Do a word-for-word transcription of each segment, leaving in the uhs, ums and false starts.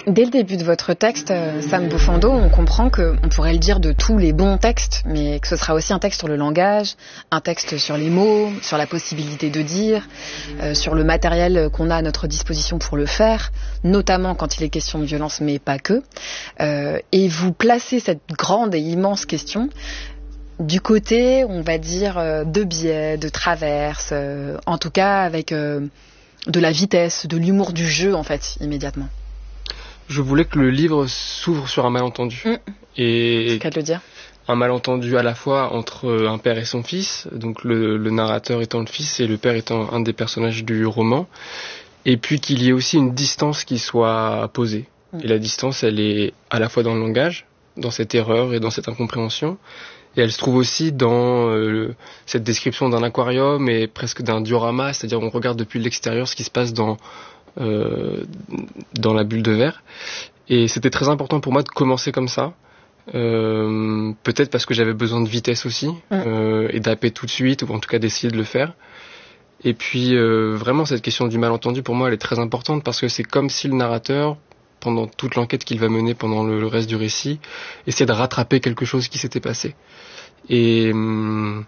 Dès le début de votre texte, Sam Bufando, on comprend qu'on pourrait le dire de tous les bons textes, mais que ce sera aussi un texte sur le langage, un texte sur les mots, sur la possibilité de dire, euh, sur le matériel qu'on a à notre disposition pour le faire, notamment quand il est question de violence, mais pas que. Euh, et vous placez cette grande et immense question du côté, on va dire, de biais, de traverse, euh, en tout cas avec euh, de la vitesse, de l'humour du jeu, en fait, immédiatement. Je voulais que le livre s'ouvre sur un malentendu. Mmh. Et c'est le cas de le dire. Un malentendu à la fois entre un père et son fils, donc le, le narrateur étant le fils et le père étant un des personnages du roman, et puis qu'il y ait aussi une distance qui soit posée. Mmh. Et la distance, elle est à la fois dans le langage, dans cette erreur et dans cette incompréhension, et elle se trouve aussi dans euh, cette description d'un aquarium et presque d'un diorama, c'est-à-dire on regarde depuis l'extérieur ce qui se passe dans Euh, dans la bulle de verre. Et c'était très important pour moi de commencer comme ça. Euh, peut-être parce que j'avais besoin de vitesse aussi, mmh. euh, et d'apper tout de suite, ou en tout cas d'essayer de le faire. Et puis euh, vraiment cette question du malentendu, pour moi, elle est très importante parce que c'est comme si le narrateur, pendant toute l'enquête qu'il va mener pendant le, le reste du récit, essayait de rattraper quelque chose qui s'était passé. Et... Hum,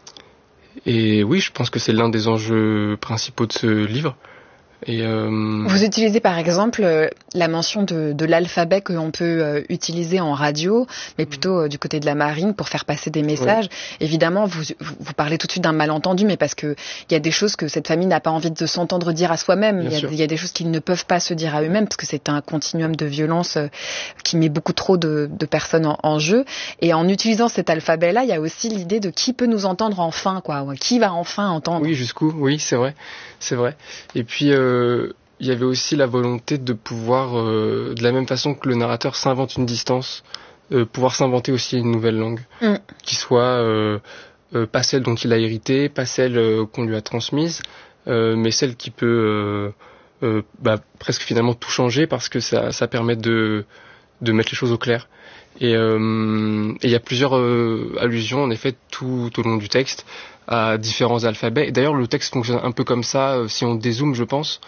et oui, je pense que c'est l'un des enjeux principaux de ce livre. Et euh... Vous utilisez par exemple euh, la mention de, de l'alphabet que l'on peut euh, utiliser en radio, mais plutôt euh, du côté de la marine pour faire passer des messages. Ouais. Évidemment, vous, vous parlez tout de suite d'un malentendu, mais parce que il y a des choses que cette famille n'a pas envie de s'entendre dire à soi-même. Il y, a, il y a des choses qu'ils ne peuvent pas se dire à eux-mêmes parce que c'est un continuum de violence euh, qui met beaucoup trop de, de personnes en, en jeu. Et en utilisant cet alphabet-là, il y a aussi l'idée de qui peut nous entendre enfin, quoi. Qui va enfin entendre. Oui, jusqu'où. Oui, c'est vrai, c'est vrai. Et puis. Euh... Euh, il y avait aussi la volonté de pouvoir, euh, de la même façon que le narrateur s'invente une distance, euh, pouvoir s'inventer aussi une nouvelle langue, mm. qui soit euh, euh, pas celle dont il a hérité, pas celle euh, qu'on lui a transmise, euh, mais celle qui peut euh, euh, bah, presque finalement tout changer parce que ça, ça permet de, de mettre les choses au clair. Et il euh, y a plusieurs euh, allusions, en effet, tout au long du texte, à différents alphabets. Et d'ailleurs, le texte fonctionne un peu comme ça, euh, si on dézoome, je pense.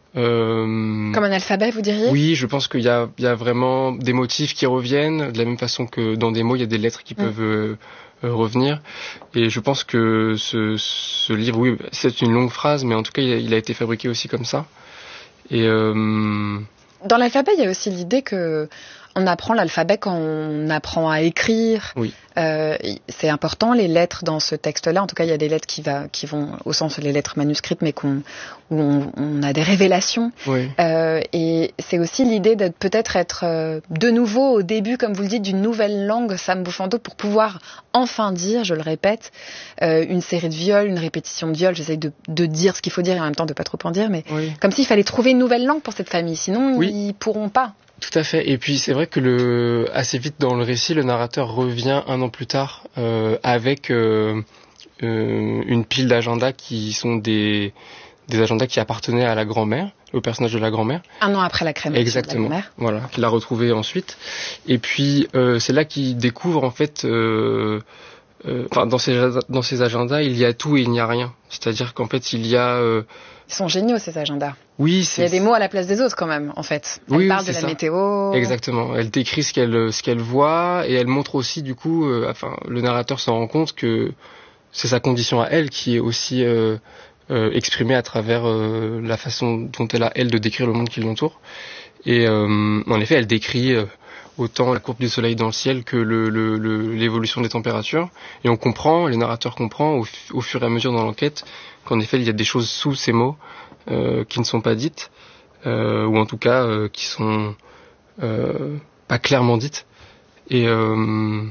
Euh... Comme un alphabet, vous diriez ? Oui, je pense qu'il y a, il y a vraiment des motifs qui reviennent, de la même façon que dans des mots, il y a des lettres qui mmh. peuvent euh, euh, revenir. Et je pense que ce, ce livre, oui, c'est une longue phrase, mais en tout cas, il a, il a été fabriqué aussi comme ça. Et... Euh... Dans l'alphabet, il y a aussi l'idée que on apprend l'alphabet quand on apprend à écrire. Oui. Euh, c'est important, les lettres dans ce texte-là. En tout cas, il y a des lettres qui, va, qui vont au sens des lettres manuscrites, mais qu'on, où on, on a des révélations. Oui. Euh, et c'est aussi l'idée de peut-être être euh, de nouveau au début, comme vous le dites, d'une nouvelle langue, Sam Bufando, pour pouvoir enfin dire, je le répète, euh, une série de viols, une répétition de viols. J'essaie de, de dire ce qu'il faut dire et en même temps de pas trop en dire, mais oui. comme s'il fallait trouver une nouvelle langue pour cette famille. Sinon, oui. ils pourront pas. Tout à fait. Et puis c'est vrai que le assez vite dans le récit, le narrateur revient un an plus tard euh, avec euh, euh, une pile d'agendas qui sont des des agendas qui appartenaient à la grand-mère, au personnage de la grand-mère. Un an après la crémation. Exactement. De la grand-mère. Voilà, qu'il a retrouvé ensuite. Et puis euh, c'est là qu'il découvre en fait. Euh, euh, enfin, dans ces dans ces agendas, il y a tout et il n'y a rien. C'est-à-dire qu'en fait, il y a euh, Ils sont géniaux, ces agendas. Oui, c'est... Il y a des mots à la place des autres, quand même, en fait. Elle oui, parle oui, de la ça. météo. Exactement. Elle décrit ce qu'elle, ce qu'elle voit et elle montre aussi, du coup, euh, enfin, le narrateur s'en rend compte que c'est sa condition à elle qui est aussi euh, euh, exprimée à travers euh, la façon dont elle a, elle, de décrire le monde qui l'entoure. Et euh, en effet, elle décrit euh, autant la courbe du soleil dans le ciel que le, le, le, l'évolution des températures. Et on comprend, le narrateur comprend au, au fur et à mesure dans l'enquête qu'en effet, il y a des choses sous ces mots euh, qui ne sont pas dites, euh, ou en tout cas euh, qui sont euh, pas clairement dites. Et, euh,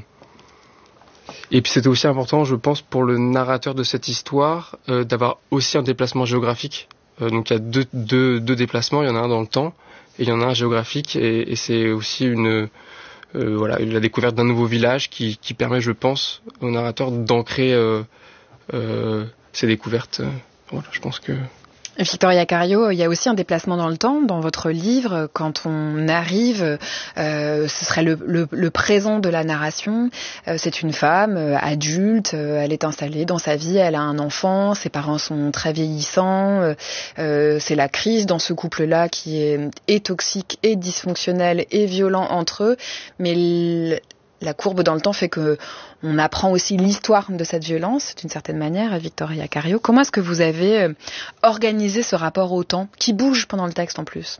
et puis c'était aussi important, je pense, pour le narrateur de cette histoire, euh, d'avoir aussi un déplacement géographique. Euh, donc il y a deux, deux, deux déplacements, il y en a un dans le temps, et il y en a un géographique, et, et c'est aussi une... Euh, voilà, la découverte d'un nouveau village qui, qui permet, je pense, au narrateur d'ancrer euh, euh, ses découvertes. Voilà, je pense que Victoria Cario, il y a aussi un déplacement dans le temps dans votre livre. Quand on arrive, euh, ce serait le, le, le présent de la narration. Euh, c'est une femme euh, adulte, euh, elle est installée dans sa vie, elle a un enfant, ses parents sont très vieillissants. Euh, c'est la crise dans ce couple-là qui est et toxique et dysfonctionnel et violent entre eux. Mais l- la courbe dans le temps fait que on apprend aussi l'histoire de cette violence, d'une certaine manière, à Victoria Cario. Comment est-ce que vous avez euh, organisé ce rapport au temps, qui bouge pendant le texte en plus?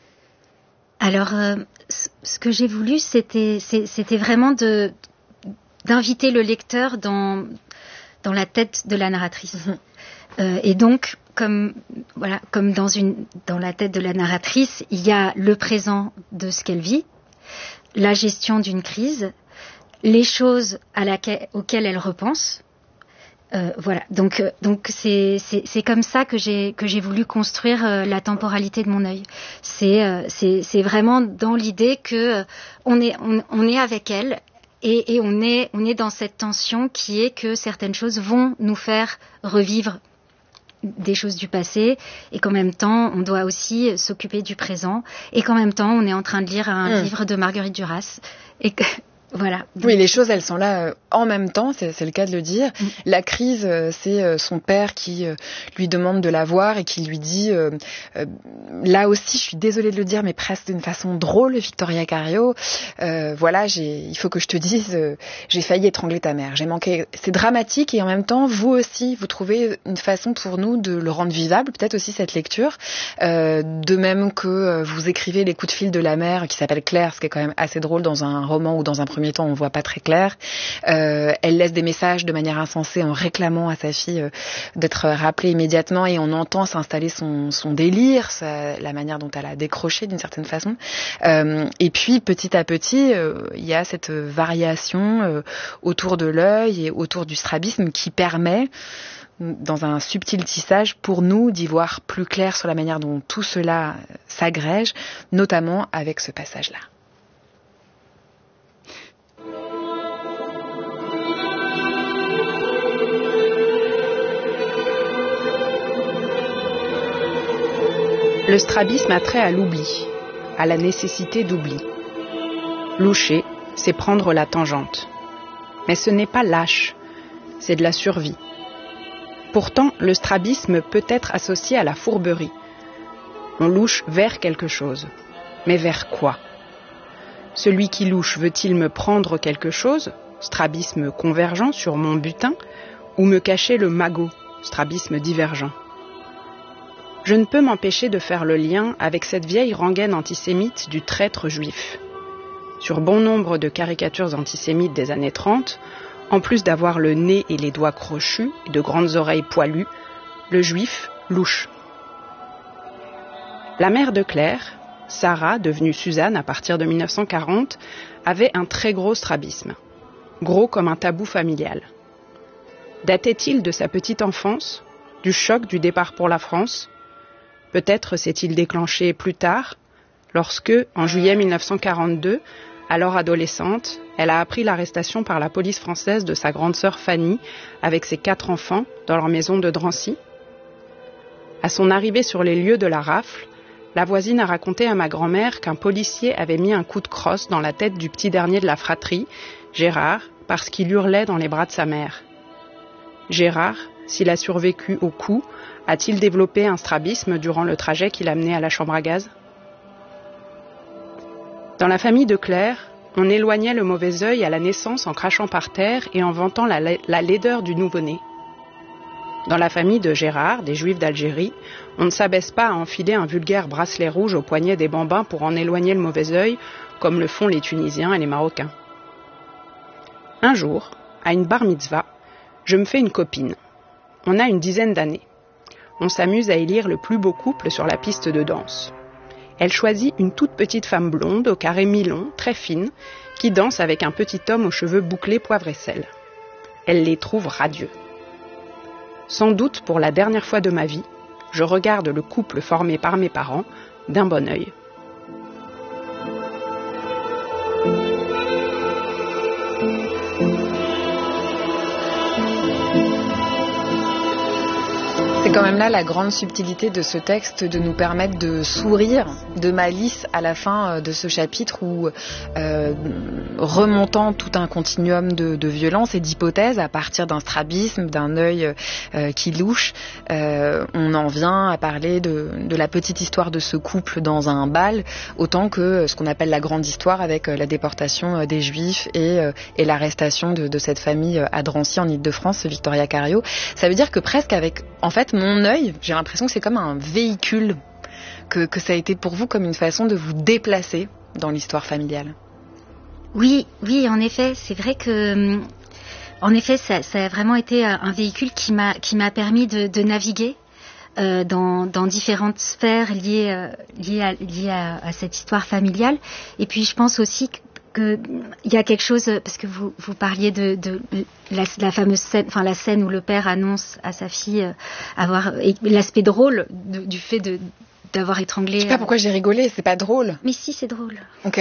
Alors, euh, ce que j'ai voulu, c'était, c'était vraiment de, d'inviter le lecteur dans, dans la tête de la narratrice. Mmh. Euh, et donc, comme, voilà, comme dans, une, dans la tête de la narratrice, il y a le présent de ce qu'elle vit, la gestion d'une crise, les choses à laquelle, auxquelles elle repense. Euh, voilà. Donc, euh, donc c'est, c'est, c'est comme ça que j'ai, que j'ai voulu construire euh, la temporalité de mon œil. C'est, euh, c'est, c'est vraiment dans l'idée que euh, on est, on, on est avec elle et, et on est, on est dans cette tension qui est que certaines choses vont nous faire revivre des choses du passé et qu'en même temps, on doit aussi s'occuper du présent et qu'en même temps, on est en train de lire un mmh. livre de Marguerite Duras et que voilà. Donc... Oui, les choses, elles sont là euh, en même temps, c'est, c'est le cas de le dire. Mmh. La crise, euh, c'est euh, son père qui euh, lui demande de la voir et qui lui dit, euh, euh, là aussi, je suis désolée de le dire, mais presque d'une façon drôle, Victoria Cario, euh, voilà, j'ai, il faut que je te dise, euh, j'ai failli étrangler ta mère. J'ai manqué. C'est dramatique et en même temps, vous aussi, vous trouvez une façon pour nous de le rendre vivable, peut-être aussi cette lecture. Euh, de même que euh, vous écrivez les coups de fil de la mère qui s'appelle Claire, ce qui est quand même assez drôle dans un roman ou dans un premier temps on voit pas très clair. Euh, elle laisse des messages de manière insensée en réclamant à sa fille euh, d'être rappelée immédiatement et on entend s'installer son, son délire, sa, la manière dont elle a décroché d'une certaine façon. Euh, et puis petit à petit, euh, il y a cette variation euh, autour de l'œil et autour du strabisme qui permet dans un subtil tissage pour nous d'y voir plus clair sur la manière dont tout cela s'agrège, notamment avec ce passage-là. Le strabisme a trait à l'oubli, à la nécessité d'oubli. Loucher, c'est prendre la tangente. Mais ce n'est pas lâche, c'est de la survie. Pourtant, le strabisme peut être associé à la fourberie. On louche vers quelque chose. Mais vers quoi? Celui qui louche veut-il me prendre quelque chose, strabisme convergent sur mon butin, ou me cacher le magot, strabisme divergent? Je ne peux m'empêcher de faire le lien avec cette vieille rengaine antisémite du traître juif. Sur bon nombre de caricatures antisémites des années trente, en plus d'avoir le nez et les doigts crochus et de grandes oreilles poilues, le juif louche. La mère de Claire, Sarah, devenue Suzanne à partir de mille neuf cent quarante, avait un très gros strabisme, gros comme un tabou familial. Datait-il de sa petite enfance, du choc du départ pour la France? Peut-être s'est-il déclenché plus tard, lorsque, en juillet mille neuf cent quarante-deux, alors adolescente, elle a appris l'arrestation par la police française de sa grande sœur Fanny, avec ses quatre enfants, dans leur maison de Drancy. À son arrivée sur les lieux de la rafle, la voisine a raconté à ma grand-mère qu'un policier avait mis un coup de crosse dans la tête du petit dernier de la fratrie, Gérard, parce qu'il hurlait dans les bras de sa mère. Gérard, s'il a survécu au coup, a-t-il développé un strabisme durant le trajet qui l'a mené à la chambre à gaz? Dans la famille de Claire, on éloignait le mauvais œil à la naissance en crachant par terre et en vantant la, la, la laideur du nouveau-né. Dans la famille de Gérard, des Juifs d'Algérie, on ne s'abaisse pas à enfiler un vulgaire bracelet rouge au poignet des bambins pour en éloigner le mauvais œil, comme le font les Tunisiens et les Marocains. Un jour, à une bar mitzvah, je me fais une copine. On a une dizaine d'années. On s'amuse à élire le plus beau couple sur la piste de danse. Elle choisit une toute petite femme blonde, au carré mi-long, très fine, qui danse avec un petit homme aux cheveux bouclés poivre et sel. Elle les trouve radieux. Sans doute pour la dernière fois de ma vie, je regarde le couple formé par mes parents d'un bon œil. C'est C'est quand même là la grande subtilité de ce texte, de nous permettre de sourire de malice à la fin de ce chapitre où, euh, remontant tout un continuum de, de violence et d'hypothèses à partir d'un strabisme, d'un œil euh, qui louche, euh, on en vient à parler de, de la petite histoire de ce couple dans un bal, autant que ce qu'on appelle la grande histoire avec la déportation des Juifs et, euh, et l'arrestation de, de cette famille à Drancy en Île-de-France, Victoria Cario. Ça veut dire que presque avec, en fait, mon œil, j'ai l'impression que c'est comme un véhicule, que, que ça a été pour vous comme une façon de vous déplacer dans l'histoire familiale. Oui, oui, en effet, c'est vrai que, en effet, ça, ça a vraiment été un véhicule qui m'a, qui m'a permis de, de naviguer euh, dans, dans différentes sphères liées, euh, liées, à, liées à, à cette histoire familiale. Et puis, je pense aussi que que il y a quelque chose, parce que vous vous parliez de, de la, la fameuse scène, enfin la scène où le père annonce à sa fille euh, avoir et l'aspect drôle de, du fait de d'avoir étranglé. Je sais pas pourquoi j'ai rigolé, c'est pas drôle. Mais si, c'est drôle. Ok.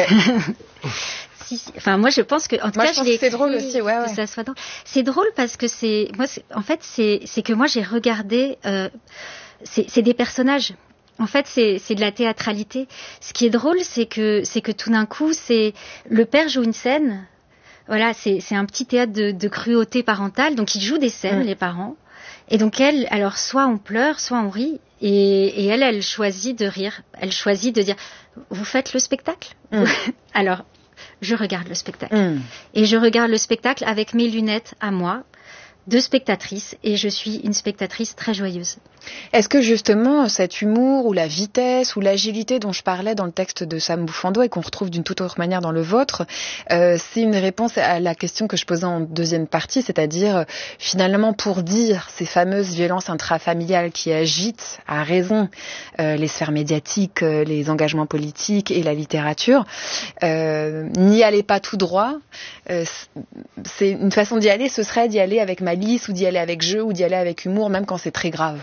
si, si, enfin moi je pense que en tout moi, cas je pense je l'ai que c'est drôle aussi, ouais, ouais. Que ça soit drôle. C'est drôle parce que c'est moi c'est, en fait c'est c'est que moi j'ai regardé euh, c'est c'est des personnages. En fait, c'est, c'est de la théâtralité. Ce qui est drôle, c'est que, c'est que tout d'un coup, c'est le père joue une scène. Voilà, c'est, c'est un petit théâtre de, de cruauté parentale. Donc, ils jouent des scènes, mmh. les parents. Et donc, elle, alors, soit on pleure, soit on rit. Et, et elle, elle choisit de rire. Elle choisit de dire, vous faites le spectacle ? Mmh. Alors, je regarde le spectacle. Mmh. Et je regarde le spectacle avec mes lunettes à moi, de spectatrice, et je suis une spectatrice très joyeuse. Est-ce que justement cet humour ou la vitesse ou l'agilité dont je parlais dans le texte de Sam Bouffando et qu'on retrouve d'une toute autre manière dans le vôtre, euh, c'est une réponse à la question que je posais en deuxième partie, c'est-à-dire finalement pour dire ces fameuses violences intrafamiliales qui agitent à raison euh, les sphères médiatiques, euh, les engagements politiques et la littérature, euh, n'y allez pas tout droit. Euh, c'est une façon d'y aller, ce serait d'y aller avec malice ou d'y aller avec jeu ou d'y aller avec humour, même quand c'est très grave.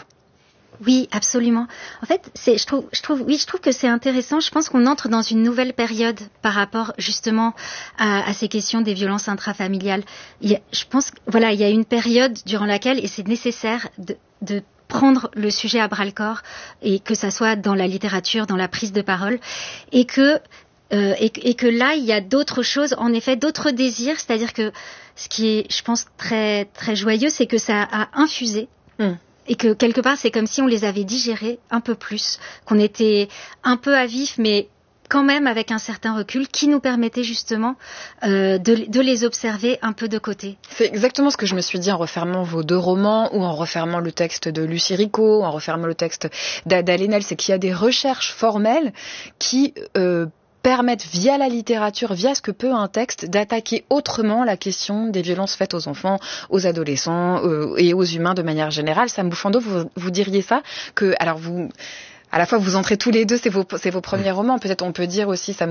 Oui, absolument. En fait, c'est, je trouve, je trouve, oui, je trouve que c'est intéressant. Je pense qu'on entre dans une nouvelle période par rapport justement à, à ces questions des violences intrafamiliales. Il y a, je pense, voilà, il y a une période durant laquelle, et c'est nécessaire de, de prendre le sujet à bras-le-corps, et que ça soit dans la littérature, dans la prise de parole, et que Euh, et, et que là, il y a d'autres choses, en effet, d'autres désirs. C'est-à-dire que ce qui est, je pense, très très joyeux, c'est que ça a infusé. Mm. Et que quelque part, c'est comme si on les avait digérés un peu plus, qu'on était un peu à vif, mais quand même avec un certain recul qui nous permettait justement euh, de, de les observer un peu de côté. C'est exactement ce que je me suis dit en refermant vos deux romans ou en refermant le texte de Lucie Rico, en refermant le texte d'Ada Lenel, c'est qu'il y a des recherches formelles qui euh, permettent via la littérature, via ce que peut un texte, d'attaquer autrement la question des violences faites aux enfants, aux adolescents euh, et aux humains de manière générale. Sam Bouffando, vous, vous diriez ça que, alors vous, à la fois vous entrez tous les deux, c'est vos, c'est vos premiers romans, peut-être on peut dire aussi Sam